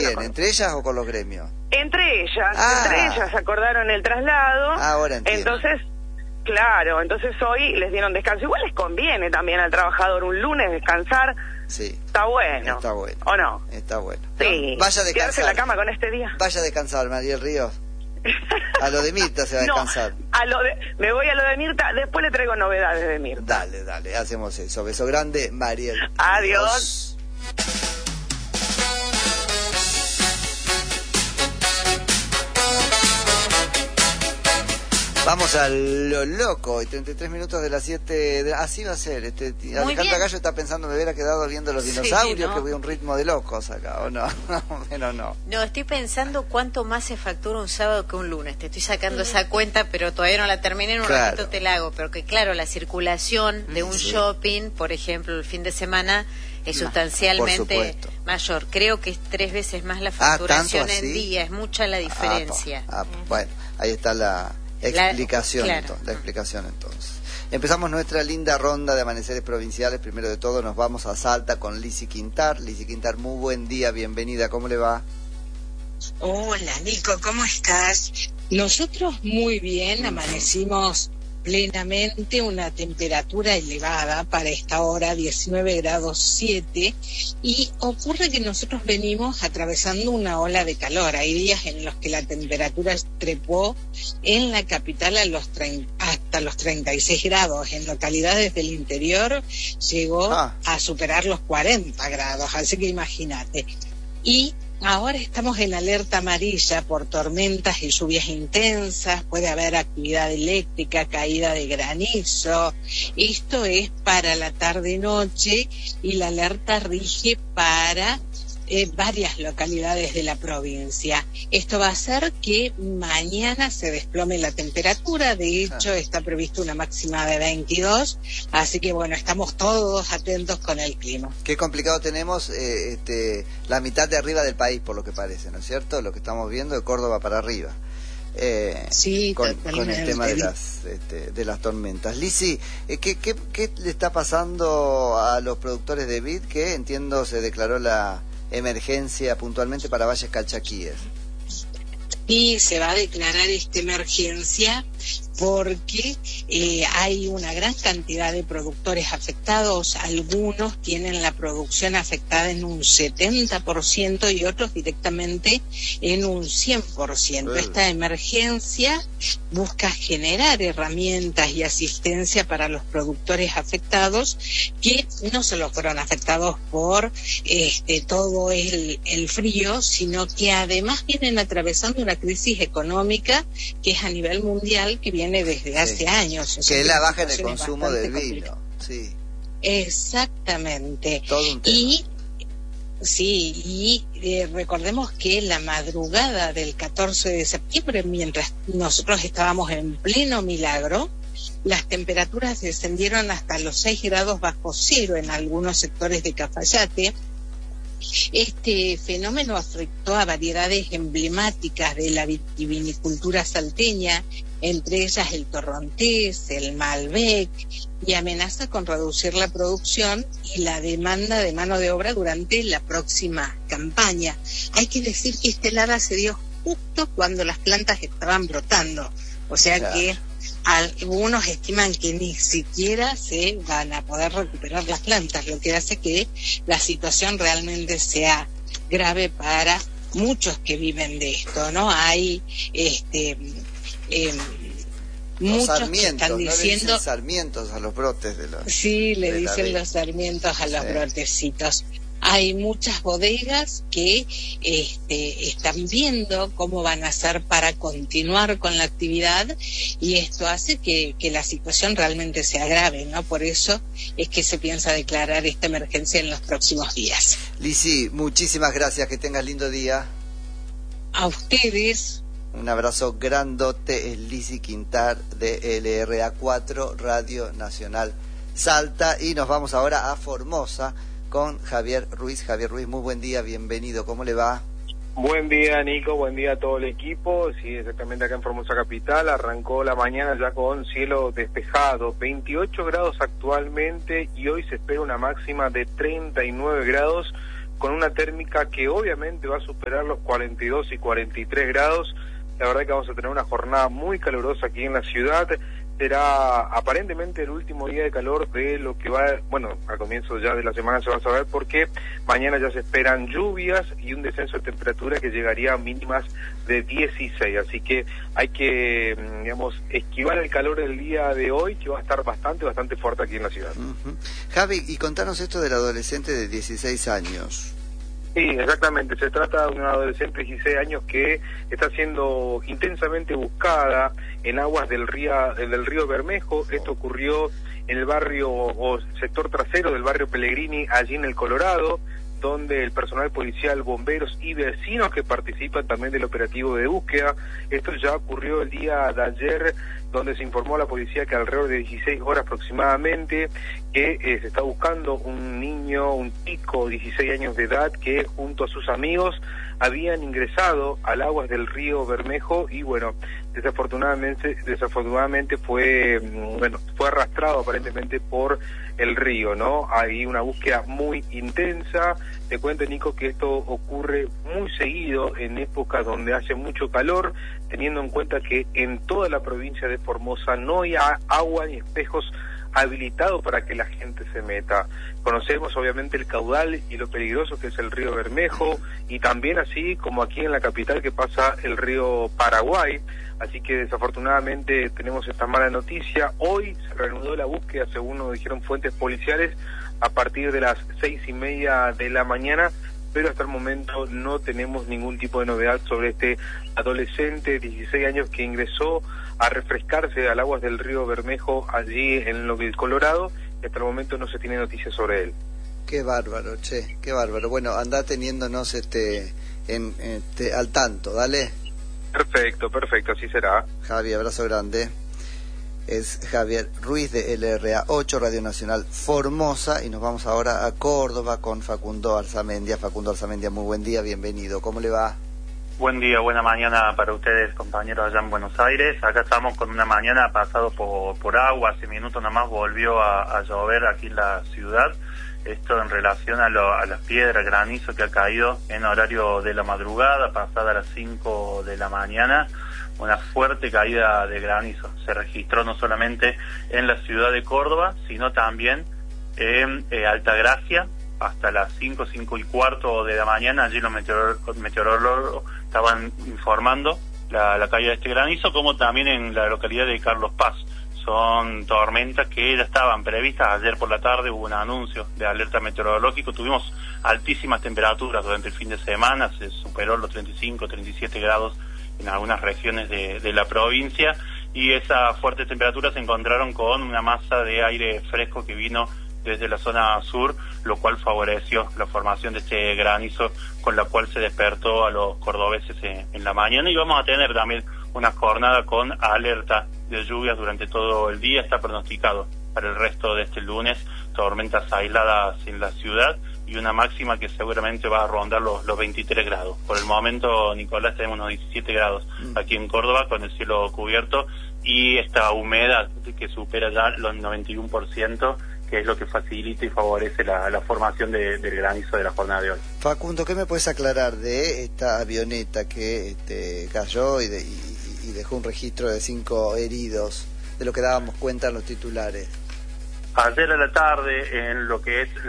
quién? ¿Entre ellas o con los gremios? Entre ellas acordaron el traslado. Ahora entiendo. Entonces, claro, entonces hoy les dieron descanso. Igual les conviene también al trabajador un lunes descansar. Sí. Está bueno. Está bueno. ¿O no? Está bueno. Sí. Vaya a descansar. Quedarse en la cama con este día. Vaya a descansar, Mariel Ríos. A lo de Mirta se va a descansar. Me voy a lo de Mirta, después le traigo novedades de Mirta. Dale, hacemos eso. Beso grande, Mariel. Adiós. Vamos a lo loco, y 33 minutos de las 7 así va a ser. Alejandra Gallo está pensando, me hubiera quedado viendo los dinosaurios, sí, ¿no? Que voy a un ritmo de locos acá, ¿o no? Pero no. No, estoy pensando cuánto más se factura un sábado que un lunes. Te estoy sacando esa cuenta, pero todavía no la terminé, en un ratito te la hago. Pero que claro, la circulación de un shopping, por ejemplo, el fin de semana, es sustancialmente mayor. Creo que es 3 veces más la facturación en día, es mucha la diferencia. Bueno, ahí está la explicación, la explicación entonces. Empezamos nuestra linda ronda de amaneceres provinciales. Primero de todo nos vamos a Salta con Lizzy Quintar. Lizzy Quintar, muy buen día, bienvenida, ¿cómo le va? Hola Nico, ¿cómo estás? Nosotros muy bien, amanecimos plenamente, una temperatura elevada para esta hora, 19 grados 7, y ocurre que nosotros venimos atravesando una ola de calor. Hay días en los que la temperatura trepó en la capital hasta los 36 grados, en localidades del interior llegó a superar los 40 grados, así que imagínate. Y ahora estamos en alerta amarilla por tormentas y lluvias intensas, puede haber actividad eléctrica, caída de granizo. Esto es para la tarde-noche y la alerta rige para varias localidades de la provincia. Esto va a hacer que mañana se desplome la temperatura, de hecho está previsto una máxima de 22, así que bueno, estamos todos atentos con el clima. Qué complicado tenemos la mitad de arriba del país, por lo que parece, ¿no es cierto? Lo que estamos viendo de Córdoba para arriba. Sí, con el tema de las tormentas. Lizzy, ¿qué le está pasando a los productores de vid? Que entiendo se declaró la emergencia puntualmente para Valles Calchaquíes. Y se va a declarar esta emergencia porque hay una gran cantidad de productores afectados. Algunos tienen la producción afectada en un 70% y otros directamente en un 100%. Esta emergencia busca generar herramientas y asistencia para los productores afectados que no solo fueron afectados por todo el frío, sino que además vienen atravesando una crisis económica que es a nivel mundial, que viene desde hace años. Que es la baja en el consumo del vino. Sí. Exactamente. Todo un tema. Recordemos que la madrugada del 14 de septiembre, mientras nosotros estábamos en pleno milagro, las temperaturas descendieron hasta los 6 grados bajo cero en algunos sectores de Cafayate. Este fenómeno afectó a variedades emblemáticas de la vitivinicultura salteña, entre ellas el torrontés, el malbec, y amenaza con reducir la producción y la demanda de mano de obra durante la próxima campaña. Hay que decir que esta helada se dio justo cuando las plantas estaban brotando, o sea que algunos estiman que ni siquiera se van a poder recuperar las plantas, lo que hace que la situación realmente sea grave para muchos que viven de esto, ¿no? Hay muchos que están diciendo, le dicen sarmientos a los brotes de los... Sí, le dicen los sarmientos a los brotecitos. Hay muchas bodegas que están viendo cómo van a hacer para continuar con la actividad, y esto hace que la situación realmente sea grave, ¿no? Por eso es que se piensa declarar esta emergencia en los próximos días. Lizzy, muchísimas gracias, que tengas lindo día. A ustedes. Un abrazo grandote, es Lizzy Quintar de LRA4 Radio Nacional Salta, y nos vamos ahora a Formosa con Javier Ruiz. Javier Ruiz, muy buen día, bienvenido, ¿cómo le va? Buen día, Nico, buen día a todo el equipo. Sí, exactamente, acá en Formosa Capital arrancó la mañana ya con cielo despejado, 28 grados actualmente, y hoy se espera una máxima de 39 grados con una térmica que obviamente va a superar los 42 y 43 grados. La verdad que vamos a tener una jornada muy calurosa aquí en la ciudad. Será aparentemente el último día de calor de lo que va, bueno, a comienzo ya de la semana se va a saber, porque mañana ya se esperan lluvias y un descenso de temperatura que llegaría a mínimas de 16, así que hay que, digamos, esquivar el calor del día de hoy, que va a estar bastante fuerte aquí en la ciudad. Javi, y contanos esto del adolescente de 16 años. Sí, exactamente. Se trata de una adolescente de 16 años que está siendo intensamente buscada en aguas del río Bermejo. Esto ocurrió en el barrio o sector trasero del barrio Pellegrini, allí en el Colorado, donde el personal policial, bomberos y vecinos que participan también del operativo de búsqueda. Esto ya ocurrió el día de ayer, donde se informó a la policía que alrededor de 16 horas aproximadamente que se está buscando un niño, un chico de 16 años de edad que junto a sus amigos habían ingresado al aguas del río Bermejo y bueno, desafortunadamente fue arrastrado aparentemente por el río, ¿no? Hay una búsqueda muy intensa. Te cuento, Nico, que esto ocurre muy seguido en épocas donde hace mucho calor, teniendo en cuenta que en toda la provincia de Formosa no hay agua ni espejos habilitados para que la gente se meta. Conocemos obviamente el caudal y lo peligroso que es el río Bermejo, y también así como aquí en la capital que pasa el río Paraguay, así que desafortunadamente tenemos esta mala noticia. Hoy se reanudó la búsqueda, según nos dijeron fuentes policiales, a partir de las 6:30 de la mañana, pero hasta el momento no tenemos ningún tipo de novedad sobre este adolescente de 16 años que ingresó a refrescarse al aguas del río Bermejo allí en lo del Colorado, y hasta el momento no se tiene noticias sobre él. Qué bárbaro, che, qué bárbaro. Bueno, anda teniéndonos al tanto, dale. Perfecto, así será. Javi, abrazo grande. Es Javier Ruiz de LRA 8, Radio Nacional Formosa, y nos vamos ahora a Córdoba con Facundo Arzamendia. Facundo Arzamendia, muy buen día, bienvenido. ¿Cómo le va? Buen día, buena mañana para ustedes, compañeros allá en Buenos Aires. Acá estamos con una mañana pasado por agua, hace minutos nomás volvió a llover aquí en la ciudad. Esto en relación a las piedras, granizo que ha caído en horario de la madrugada, pasada a las 5 de la mañana. Una fuerte caída de granizo se registró no solamente en la ciudad de Córdoba, sino también en Altagracia, hasta las 5:15 de la mañana. Allí los meteorólogos estaban informando la caída de este granizo, como también en la localidad de Carlos Paz. Son tormentas que ya estaban previstas. Ayer por la tarde hubo un anuncio de alerta meteorológico. Tuvimos altísimas temperaturas durante el fin de semana, se superó los 35, 37 grados en algunas regiones de la provincia, y esas fuertes temperaturas se encontraron con una masa de aire fresco que vino desde la zona sur, lo cual favoreció la formación de este granizo, con la cual se despertó a los cordobeses en la mañana. Y vamos a tener también una jornada con alerta de lluvias durante todo el día. Está pronosticado para el resto de este lunes tormentas aisladas en la ciudad y una máxima que seguramente va a rondar los 23 grados. Por el momento, Nicolás, tenemos unos 17 grados aquí en Córdoba con el cielo cubierto y esta humedad que supera ya los 91%, que es lo que facilita y favorece la formación del granizo de la jornada de hoy. Facundo, ¿qué me puedes aclarar de esta avioneta que cayó y dejó un registro de 5 heridos, de lo que dábamos cuenta en los titulares? Ayer a la tarde, en lo que es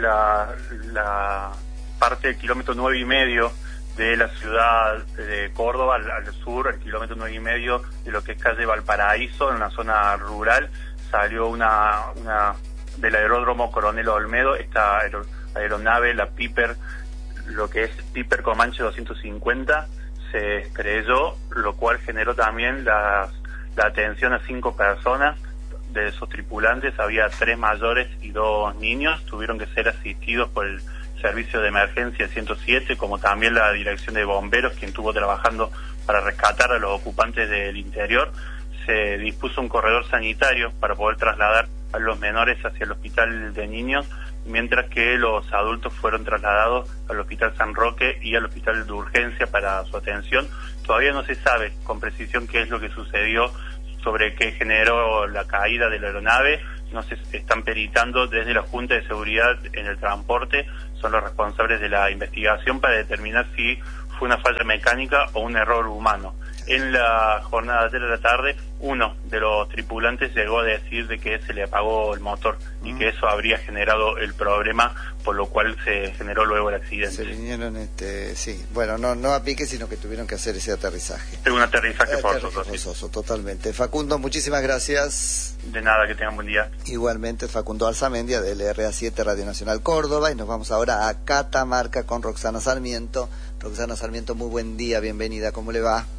la parte del kilómetro 9,5 de la ciudad de Córdoba, al sur, el kilómetro 9,5 de lo que es calle Valparaíso, en una zona rural, salió una del aeródromo Coronel Olmedo, esta aeronave, la Piper, lo que es Piper Comanche 250, se estrelló, lo cual generó también la atención a 5 personas. De esos tripulantes había 3 mayores y 2 niños, tuvieron que ser asistidos por el servicio de emergencia 107, como también la dirección de bomberos, quien estuvo trabajando para rescatar a los ocupantes del interior. Se dispuso un corredor sanitario para poder trasladar a los menores hacia el hospital de niños, mientras que los adultos fueron trasladados al hospital San Roque y al hospital de urgencia para su atención. Todavía no se sabe con precisión qué es lo que sucedió, sobre qué generó la caída de la aeronave. nos están peritando desde la Junta de Seguridad en el Transporte, son los responsables de la investigación para determinar si fue una falla mecánica o un error humano. En la jornada de la tarde, uno de los tripulantes llegó a decir de que se le apagó el motor y que eso habría generado el problema, por lo cual se generó luego el accidente. Se vinieron, sí, bueno, no a pique, sino que tuvieron que hacer ese aterrizaje. Es un aterrizaje forzoso. Forzoso, totalmente. Facundo, muchísimas gracias. De nada, que tengan buen día. Igualmente, Facundo Alzamendia, del LRA7 Radio Nacional Córdoba, y nos vamos ahora a Catamarca con Roxana Sarmiento. Roxana Sarmiento, muy buen día, bienvenida, ¿cómo le va?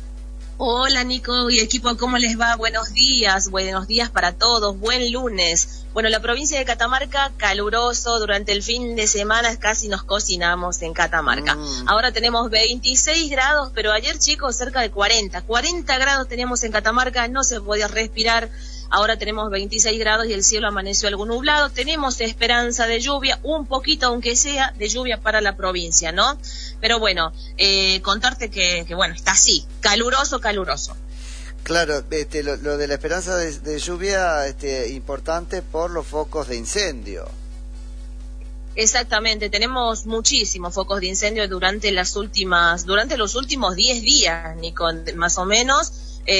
Hola Nico y equipo, ¿cómo les va? Buenos días para todos, buen lunes. Bueno, la provincia de Catamarca, caluroso, durante el fin de semana casi nos cocinamos en Catamarca. Ahora tenemos 26 grados, pero ayer chicos cerca de 40 grados teníamos en Catamarca, no se podía respirar. Ahora tenemos 26 grados y el cielo amaneció algo nublado. Tenemos esperanza de lluvia, un poquito aunque sea de lluvia para la provincia, ¿no? Pero bueno, contarte que bueno, está así, caluroso. Claro, lo de la esperanza de lluvia, importante por los focos de incendio. Exactamente, tenemos muchísimos focos de incendio durante los últimos 10 días, Nico, más o menos.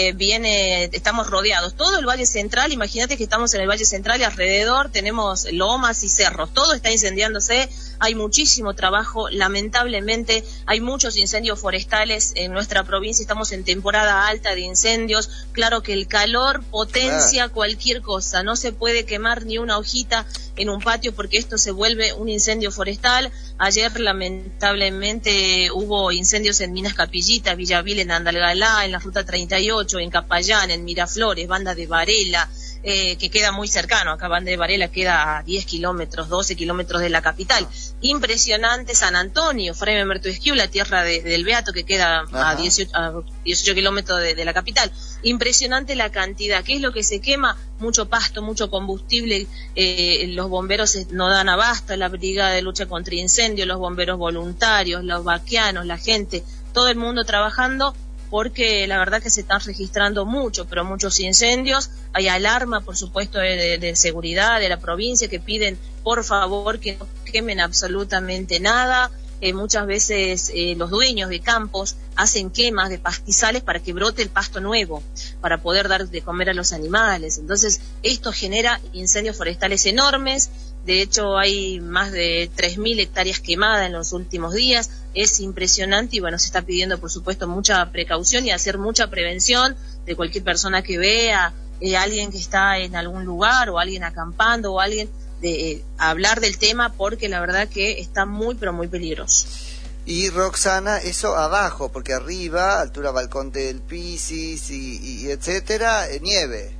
Estamos rodeados, todo el Valle Central, imagínate que estamos en el Valle Central y alrededor tenemos lomas y cerros, todo está incendiándose, hay muchísimo trabajo, lamentablemente hay muchos incendios forestales en nuestra provincia, estamos en temporada alta de incendios, claro que el calor potencia cualquier cosa, no se puede quemar ni una hojita en un patio porque esto se vuelve un incendio forestal. Ayer lamentablemente hubo incendios en Minas Capillita, Villavil, en Andalgalá, en la Ruta 38, en Capayán, en Miraflores, Banda de Varela, que queda muy cercano, acá Banda de Varela queda a 10 kilómetros, 12 kilómetros de la capital. Impresionante San Antonio, Fray Mertuesquiu, la tierra del Beato, que queda a 18 kilómetros de la capital. Impresionante la cantidad. ¿Qué es lo que se quema? Mucho pasto, mucho combustible. Los bomberos no dan abasto, la brigada de lucha contra incendios, los bomberos voluntarios, los vaqueanos, la gente, todo el mundo trabajando, porque la verdad que se están registrando muchos incendios. Hay alarma, por supuesto, de seguridad de la provincia que piden, por favor, que no quemen absolutamente nada. Muchas veces los dueños de campos hacen quemas de pastizales para que brote el pasto nuevo, para poder dar de comer a los animales. Entonces, esto genera incendios forestales enormes. De hecho, hay más de 3.000 hectáreas quemadas en los últimos días. Es impresionante y bueno, se está pidiendo, por supuesto, mucha precaución y hacer mucha prevención de cualquier persona que vea alguien que está en algún lugar o alguien acampando o alguien de hablar del tema, porque la verdad que está muy pero muy peligroso. Y Roxana, eso abajo, porque arriba, altura Balcón del Pisis y etcétera, nieve.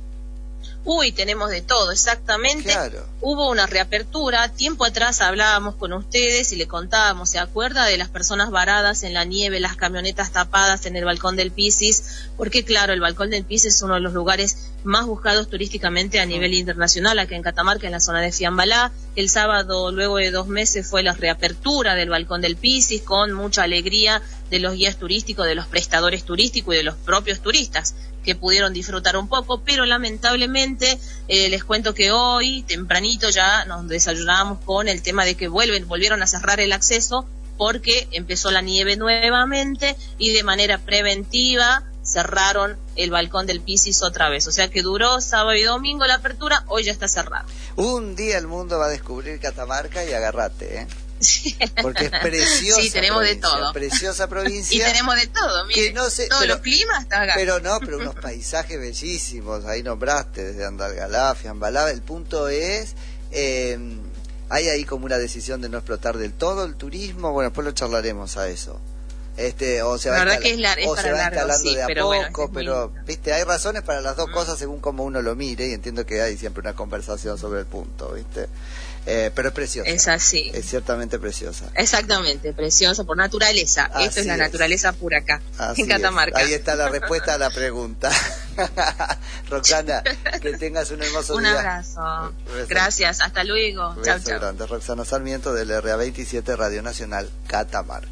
Uy, tenemos de todo, exactamente. Claro. Hubo una reapertura, tiempo atrás hablábamos con ustedes y le contábamos, ¿se acuerda de las personas varadas en la nieve, las camionetas tapadas en el Balcón del Pisis? Porque claro, el Balcón del Pisis es uno de los lugares más buscados turísticamente a nivel internacional, acá en Catamarca, en la zona de Fiambalá. El sábado, luego de 2 meses, fue la reapertura del Balcón del Pisis, con mucha alegría de los guías turísticos, de los prestadores turísticos y de los propios turistas, que pudieron disfrutar un poco, pero lamentablemente les cuento que hoy, tempranito, ya nos desayunamos con el tema de que volvieron a cerrar el acceso porque empezó la nieve nuevamente y de manera preventiva cerraron el Balcón del Pisis otra vez. O sea que duró sábado y domingo la apertura, hoy ya está cerrado. Un día el mundo va a descubrir Catamarca y agárrate, ¿eh? Sí. Porque es preciosa. Sí, tenemos provincia, de todo. Preciosa provincia. Y tenemos de todo, mire. No sé, todos los climas están acá. Pero unos paisajes bellísimos. Ahí nombraste, desde Andalgalá, Fiambalá. El punto es, hay ahí como una decisión de no explotar del todo el turismo. Bueno, después lo charlaremos a eso. O se va instalando de a poco, pero viste, hay razones para las dos cosas según como uno lo mire, y entiendo que hay siempre una conversación sobre el punto, viste. Pero es preciosa. Es así. Es ciertamente preciosa. Exactamente, preciosa por naturaleza. Esto es la naturaleza pura acá, en Catamarca. Ahí está la respuesta a la pregunta. Roxana, que tengas un hermoso día. Un abrazo. Gracias, hasta luego. Chao, chao. Grande. Roxana Sarmiento del RA27 Radio Nacional Catamarca.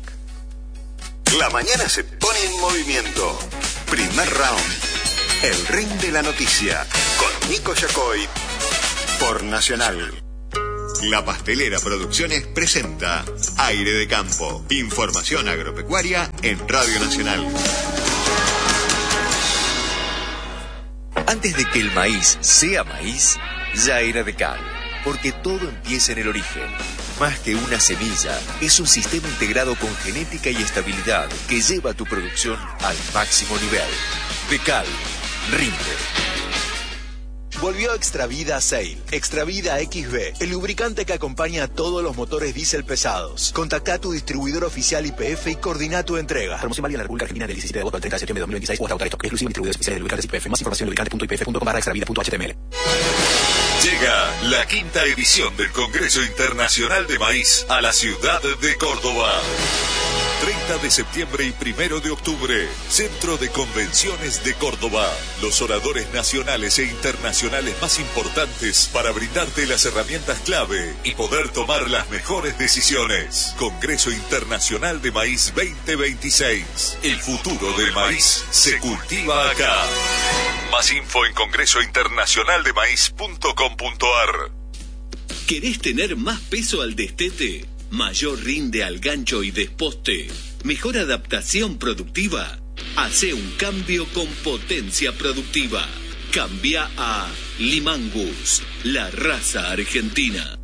La mañana se pone en movimiento. Primer round. El ring de la noticia. Con Nico Yacoy por Nacional. La Pastelera Producciones presenta Aire de Campo. Información agropecuaria en Radio Nacional. Antes de que el maíz sea maíz, ya era de cal, porque todo empieza en el origen. Más que una semilla, es un sistema integrado con genética y estabilidad que lleva tu producción al máximo nivel. De cal, rinde. Volvió Extravida Sail, Extravida XB, el lubricante que acompaña a todos los motores diésel pesados. Contacta a tu distribuidor oficial YPF y coordina tu entrega. Promoción válida en la República Argentina del 17 de agosto al 30 de septiembre de 2026 o hasta agotar stock. Exclusivo en distribuidores oficiales de lubricantes YPF. Más información en lubricante.ypf.com/extravida.html. Llega la quinta edición del Congreso Internacional de Maíz a la ciudad de Córdoba. 30 de septiembre y 1 de octubre, Centro de Convenciones de Córdoba. Los oradores nacionales e internacionales más importantes para brindarte las herramientas clave y poder tomar las mejores decisiones. Congreso Internacional de Maíz 2026. El futuro del maíz se cultiva acá. Más info en congresointernacionaldemaíz.com.ar. ¿Querés tener más peso al destete? ¿Mayor rinde al gancho y desposte? ¿Mejor adaptación productiva? Hace un cambio con potencia productiva. Cambia a Limangus, la raza argentina.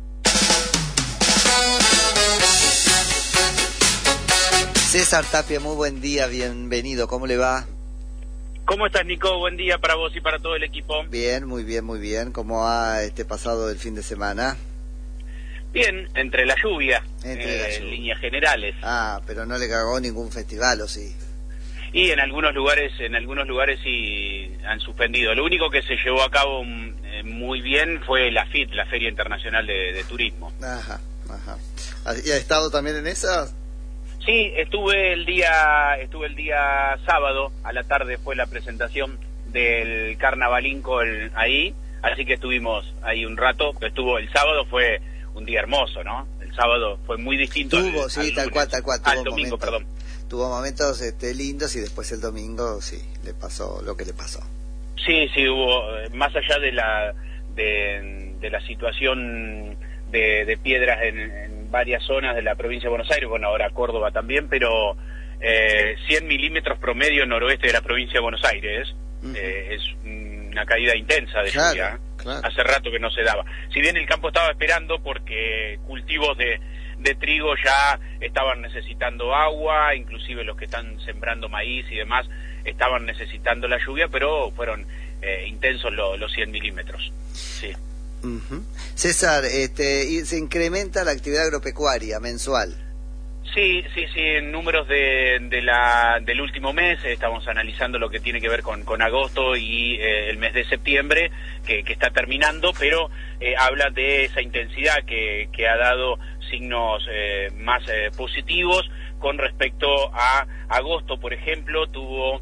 César Tapia, muy buen día, bienvenido, ¿cómo le va? ¿Cómo estás, Nico? Buen día para vos y para todo el equipo. Bien, muy bien, muy bien. ¿Cómo ha pasado el fin de semana? Bien, entre la lluvia, en líneas generales. Ah, pero no le cagó ningún festival, ¿o sí? Y en algunos lugares sí han suspendido. Lo único que se llevó a cabo muy bien fue la FIT, la Feria Internacional de Turismo. Ajá. ¿Y ha estado también en esa? Sí, estuve el día sábado, a la tarde fue la presentación del Carnavalinco ahí, así que estuvimos ahí un rato. El sábado fue un día hermoso, ¿no? El sábado fue muy distinto al domingo, perdón. Tuvo momentos lindos y después el domingo sí, le pasó lo que le pasó. Sí, hubo, más allá de la situación de piedras en varias zonas de la provincia de Buenos Aires, bueno, ahora Córdoba también, pero 100 milímetros promedio noroeste de la provincia de Buenos Aires, es una caída intensa de lluvia. Claro. Hace rato que no se daba. Si bien el campo estaba esperando porque cultivos de trigo ya estaban necesitando agua, inclusive los que están sembrando maíz y demás estaban necesitando la lluvia, pero fueron intensos los 100 milímetros. Sí. César, se incrementa la actividad agropecuaria mensual. Sí, en números del último mes, estamos analizando lo que tiene que ver con agosto y el mes de septiembre, que está terminando, pero habla de esa intensidad que ha dado signos más positivos. Con respecto a agosto, por ejemplo, tuvo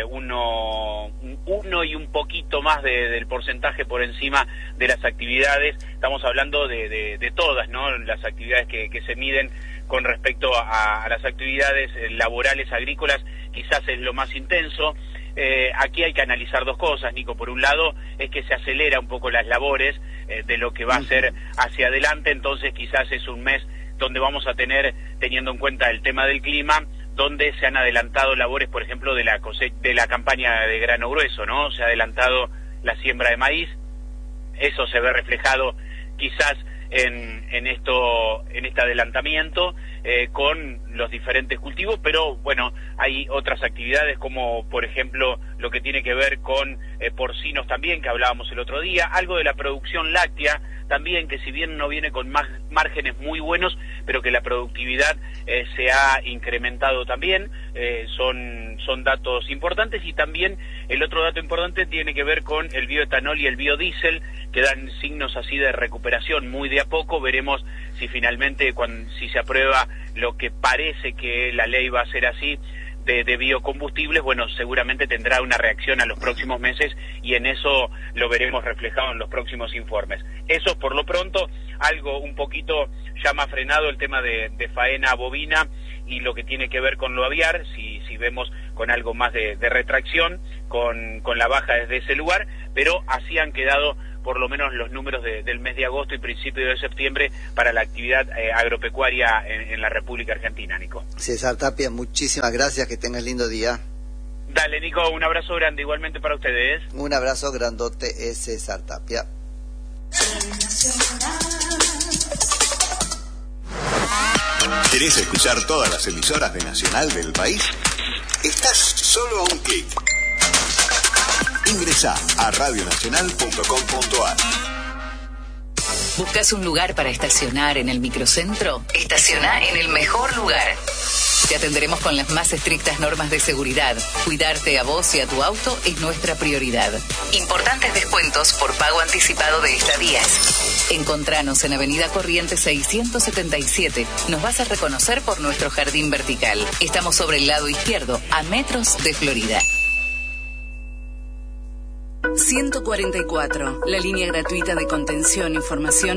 uno y un poquito más del porcentaje por encima de las actividades. Estamos hablando de todas, ¿no? Las actividades que se miden con respecto a las actividades laborales agrícolas, quizás es lo más intenso. Aquí hay que analizar dos cosas, Nico. Por un lado, es que se acelera un poco las labores de lo que va a ser hacia adelante, entonces quizás es un mes donde vamos a tener, teniendo en cuenta el tema del clima, donde se han adelantado labores, por ejemplo, de la campaña de grano grueso, ¿no? Se ha adelantado la siembra de maíz, eso se ve reflejado quizás en este adelantamiento con los diferentes cultivos, pero bueno, hay otras actividades como por ejemplo lo que tiene que ver con porcinos también, que hablábamos el otro día, algo de la producción láctea también, que si bien no viene con márgenes muy buenos, pero que la productividad se ha incrementado también, son datos importantes. Y también el otro dato importante tiene que ver con el bioetanol y el biodiesel, que dan signos así de recuperación muy de a poco. Veremos si finalmente, si se aprueba lo que parece que la ley va a ser así, de biocombustibles, bueno, seguramente tendrá una reacción a los próximos meses y en eso lo veremos reflejado en los próximos informes. Eso por lo pronto, algo un poquito ya más frenado el tema de faena bovina y lo que tiene que ver con lo aviar, si vemos con algo más de retracción con la baja desde ese lugar, pero así han quedado por lo menos los números del mes de agosto y principio de septiembre para la actividad agropecuaria en la República Argentina, Nico. César Tapia, muchísimas gracias, que tengas lindo día. Dale, Nico, un abrazo grande, igualmente para ustedes. Un abrazo grandote, es César Tapia. ¿Querés escuchar todas las emisoras de Nacional del país? Estás solo a un clic. Ingresá a radionacional.com.ar. ¿Buscas un lugar para estacionar en el microcentro? Estaciona en el mejor lugar. Te atenderemos con las más estrictas normas de seguridad. Cuidarte a vos y a tu auto es nuestra prioridad. Importantes descuentos por pago anticipado de estadías. Encontranos en Avenida Corrientes 677. Nos vas a reconocer por nuestro jardín vertical. Estamos sobre el lado izquierdo, a metros de Florida. 144, la línea gratuita de contención, información